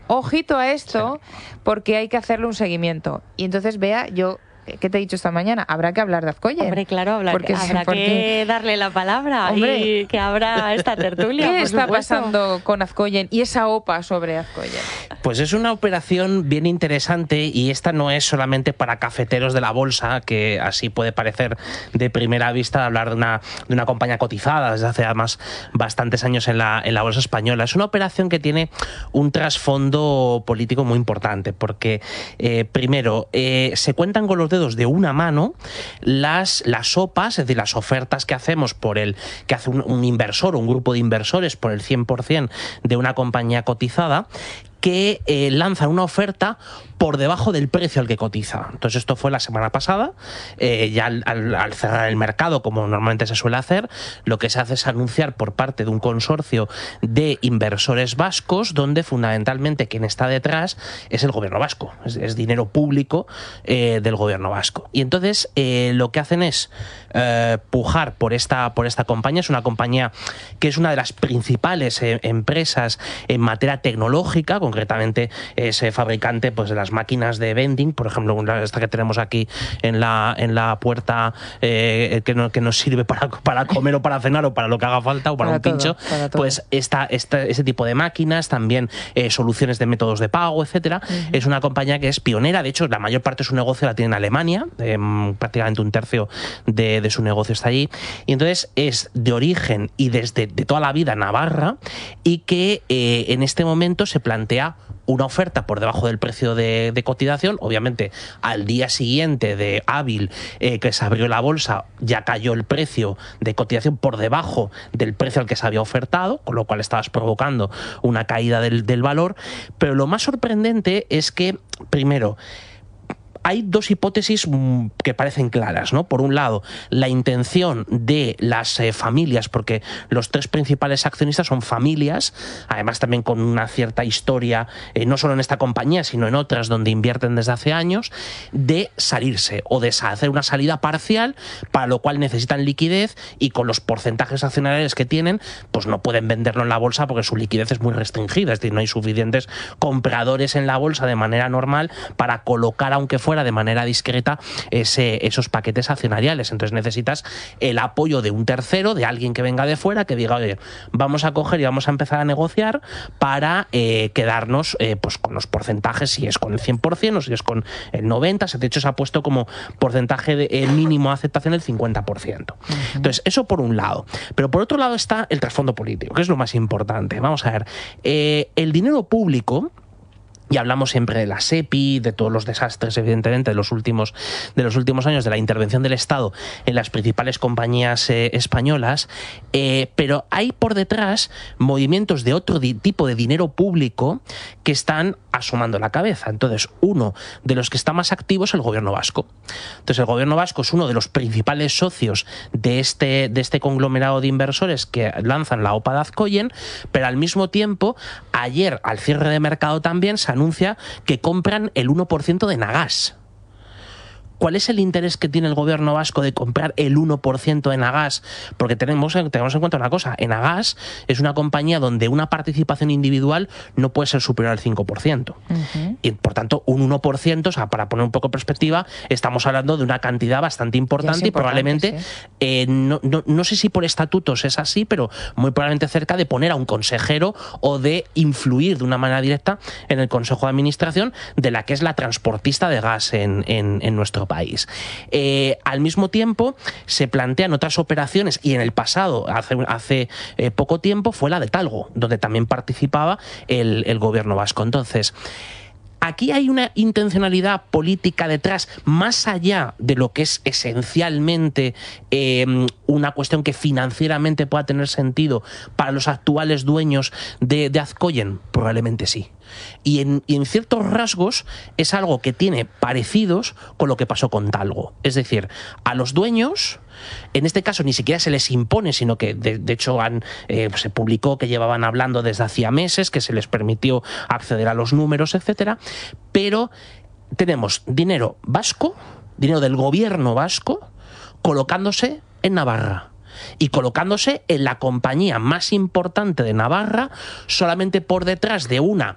ojito a esto, porque hay que hacerle un seguimiento. Y entonces, Bea, ¿qué te he dicho esta mañana? Habrá que hablar de Azcoyen. Hombre, claro, habrá que darle la palabra, hombre, y que abra esta tertulia. ¿Qué está pasando con Azcoyen y esa OPA sobre Azcoyen? Pues es una operación bien interesante, y esta no es solamente para cafeteros de la bolsa, que así puede parecer de primera vista hablar de una compañía cotizada desde hace además bastantes años en la bolsa española. Es una operación que tiene un trasfondo político muy importante, porque primero se cuentan con los dedos de una mano las OPAs, es decir, las ofertas que hacemos que hace un inversor o un grupo de inversores por el 100% de una compañía cotizada, que lanzan una oferta por debajo del precio al que cotiza. Entonces esto fue la semana pasada, ya al cerrar el mercado, como normalmente se suele hacer, lo que se hace es anunciar por parte de un consorcio de inversores vascos, donde fundamentalmente quien está detrás es el gobierno vasco, es dinero público del gobierno vasco. Y entonces lo que hacen es pujar por esta compañía. Es una compañía que es una de las principales empresas en materia tecnológica, concretamente es fabricante pues de las máquinas de vending, por ejemplo, esta que tenemos aquí en la puerta, que nos sirve para comer o para cenar o para lo que haga falta, o para un pincho, pues ese tipo de máquinas, también soluciones de métodos de pago, etcétera. Es una compañía que es pionera. De hecho, la mayor parte de su negocio la tiene en Alemania, prácticamente un tercio de su negocio está allí, y entonces es de origen y desde toda la vida navarra, y que en este momento se plantea una oferta por debajo del precio de cotización. Obviamente, al día siguiente de hábil que se abrió la bolsa, ya cayó el precio de cotización por debajo del precio al que se había ofertado, con lo cual estabas provocando una caída del valor. Pero lo más sorprendente es que, primero, hay dos hipótesis que parecen claras, ¿no? Por un lado, la intención de las familias, porque los tres principales accionistas son familias, además también con una cierta historia, no solo en esta compañía, sino en otras donde invierten desde hace años, de salirse o de hacer una salida parcial, para lo cual necesitan liquidez, y con los porcentajes accionariales que tienen, pues no pueden venderlo en la bolsa porque su liquidez es muy restringida, es decir, no hay suficientes compradores en la bolsa de manera normal para colocar, aunque fuera de manera discreta, esos paquetes accionariales. Entonces necesitas el apoyo de un tercero, de alguien que venga de fuera, que diga, oye, vamos a coger y vamos a empezar a negociar para quedarnos pues con los porcentajes, si es con el 100% o si es con el 90%. De hecho, se ha puesto como porcentaje mínimo de aceptación el 50%. Entonces, eso por un lado. Pero por otro lado está el trasfondo político, que es lo más importante. Vamos a ver, el dinero público, y hablamos siempre de la SEPI, de todos los desastres, evidentemente, de los últimos años, de la intervención del Estado en las principales compañías españolas, pero hay por detrás movimientos de otro tipo de dinero público que están asomando la cabeza. Entonces, uno de los que está más activo es el gobierno vasco. Entonces, el gobierno vasco es uno de los principales socios de este conglomerado de inversores que lanzan la OPA de Azcoyen, pero al mismo tiempo, ayer, al cierre de mercado también, se anuncia que compran el 1% de Nagas. ¿Cuál es el interés que tiene el gobierno vasco de comprar el 1% de Nagas? Porque tenemos en cuenta una cosa: Nagas es una compañía donde una participación individual no puede ser superior al 5%. Y por tanto, un 1%, o sea, para poner un poco de perspectiva, estamos hablando de una cantidad bastante importante, y probablemente, sí. No sé si por estatutos es así, pero muy probablemente cerca de poner a un consejero o de influir de una manera directa en el consejo de administración de la que es la transportista de gas en nuestro país. Al mismo tiempo, se plantean otras operaciones, y en el pasado, hace poco tiempo, fue la de Talgo, donde también participaba el gobierno vasco. Entonces, aquí hay una intencionalidad política detrás, más allá de lo que es esencialmente una cuestión que financieramente pueda tener sentido para los actuales dueños de Azcoyen. Probablemente sí. Y en ciertos rasgos es algo que tiene parecidos con lo que pasó con Talgo. Es decir, a los dueños, en este caso ni siquiera se les impone, sino que de hecho se publicó que llevaban hablando desde hacía meses, que se les permitió acceder a los números, etcétera. Pero tenemos dinero vasco, dinero del gobierno vasco, colocándose en Navarra. Y colocándose en la compañía más importante de Navarra, solamente por detrás de una